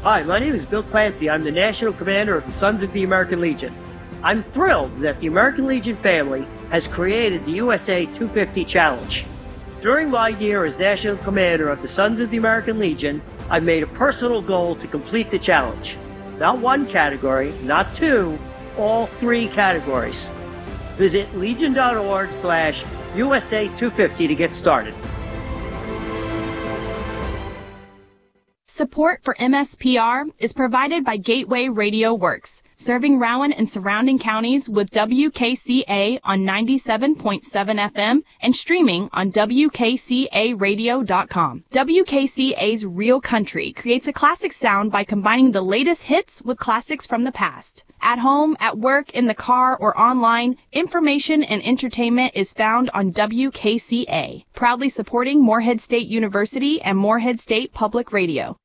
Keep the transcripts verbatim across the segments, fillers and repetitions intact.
Hi, my name is Bill Clancy. I'm the National Commander of the Sons of the American Legion. I'm thrilled that the American Legion family has created the U S A two fifty Challenge. During my year as National Commander of the Sons of the American Legion, I've made a personal goal to complete the challenge. Not one category, not two, all three categories. Visit legion.org slash USA 250 to get started. Support for M S P R is provided by Gateway Radio Works, serving Rowan and surrounding counties with W K C A on ninety-seven point seven F M and streaming on W K C A radio dot com. W K C A's Real Country creates a classic sound by combining the latest hits with classics from the past. At home, at work, in the car, or online, information and entertainment is found on W K C A, proudly supporting Morehead State University and Morehead State Public Radio.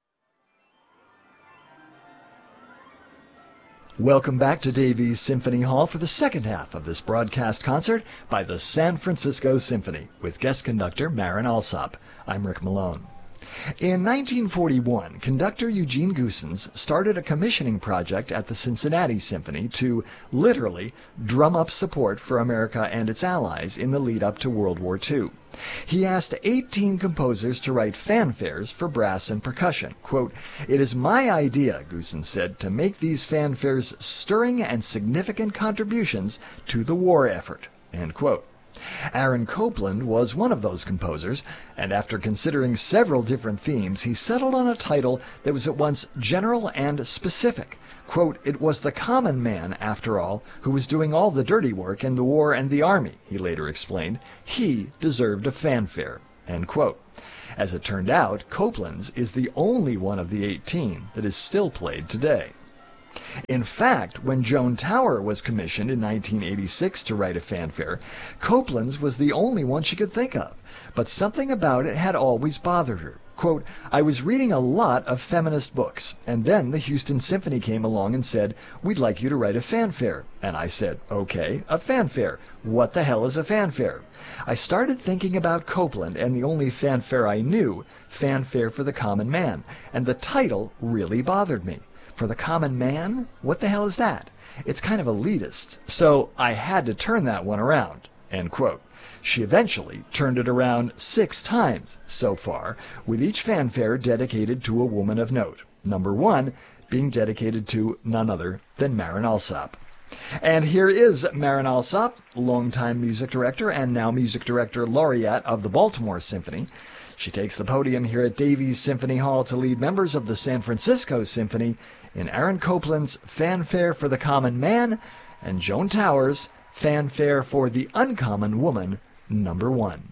Welcome back to Davies Symphony Hall for the second half of this broadcast concert by the San Francisco Symphony with guest conductor Marin Alsop. I'm Rick Malone. In nineteen forty-one, conductor Eugene Goosens started a commissioning project at the Cincinnati Symphony to, literally, drum up support for America and its allies in the lead-up to World War Two. He asked eighteen composers to write fanfares for brass and percussion. Quote, "It is my idea," Goosens said, "to make these fanfares stirring and significant contributions to the war effort." End quote. Aaron Copland was one of those composers, and after considering several different themes, he settled on a title that was at once general and specific. Quote, "It was the common man, after all, who was doing all the dirty work in the war and the army," he later explained. "He deserved a fanfare." End quote. As it turned out, Copland's is the only one of the eighteen that is still played today. In fact, when Joan Tower was commissioned in nineteen eighty-six to write a fanfare, Copland's was the only one she could think of, but something about it had always bothered her. Quote, "I was reading a lot of feminist books, and then the Houston Symphony came along and said, 'We'd like you to write a fanfare.' And I said, 'Okay, a fanfare. What the hell is a fanfare?' I started thinking about Copland and the only fanfare I knew, Fanfare for the Common Man, and the title really bothered me. For the common man? What the hell is that? It's kind of elitist. So I had to turn that one around." End quote. She eventually turned it around six times so far, with each fanfare dedicated to a woman of note. Number one being dedicated to none other than Marin Alsop. And here is Marin Alsop, longtime music director and now music director laureate of the Baltimore Symphony. She takes the podium here at Davies Symphony Hall to lead members of the San Francisco Symphony in Aaron Copland's Fanfare for the Common Man and Joan Tower's Fanfare for the Uncommon Woman, number one.